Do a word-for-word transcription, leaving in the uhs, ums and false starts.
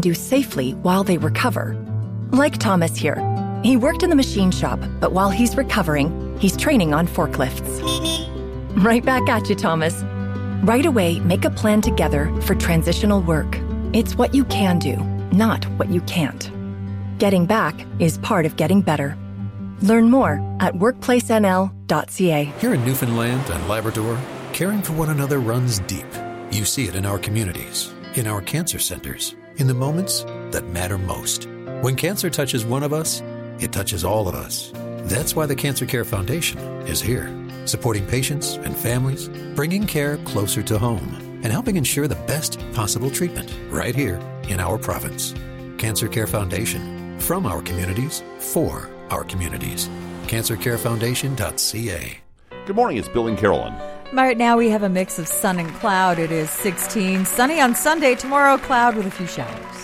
do safely while they recover. Like Thomas here. He worked in the machine shop, but while he's recovering, he's training on forklifts. Right back at you, Thomas. Right away, make a plan together for transitional work. It's what you can do, not what you can't. Getting back is part of getting better. Learn more at workplace n l dot c a. Here in Newfoundland and Labrador, caring for one another runs deep. You see it in our communities, in our cancer centers, in the moments that matter most. When cancer touches one of us, it touches all of us. That's why the Cancer Care Foundation is here, supporting patients and families, bringing care closer to home, and helping ensure the best possible treatment right here in our province. Cancer Care Foundation, from our communities, for our communities. cancer care foundation dot c a. Good morning, it's Bill and Carolyn. Right now we have a mix of sun and cloud. It is sixteen. Sunny on Sunday. Tomorrow, cloud with a few showers.